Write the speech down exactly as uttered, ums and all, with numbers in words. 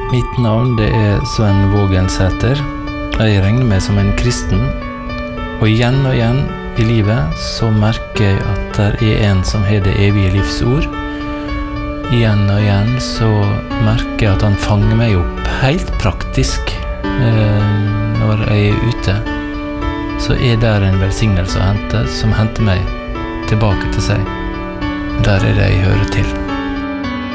Mitt navn det er Sven Vågensæter. Jeg regner meg som en kristen, og igjen og igjen i livet så merker jeg at det er en som har det evige livs ord. Igjen og igjen så merker jeg at han fanger meg opp helt praktisk eh, når jeg er ute. Så er der en velsignelse å hente som henter meg tilbake til seg. Der er det jeg hører til.